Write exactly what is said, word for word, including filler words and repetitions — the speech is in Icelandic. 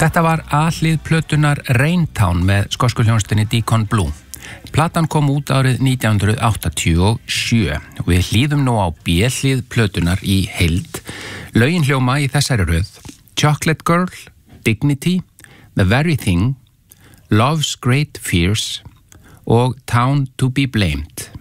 Þetta var A-hlið plötunar Raintown með skosku hljónstinni Deacon Blue. Platan kom út árið nítján hundruð áttatíu og sjö og við hlýðum nú á B-hlið plötunar í heild. Lögin hljóma í þessari röð: Chocolate Girl, Dignity, The Very Thing, Love's Great Fears og Town to be Blamed.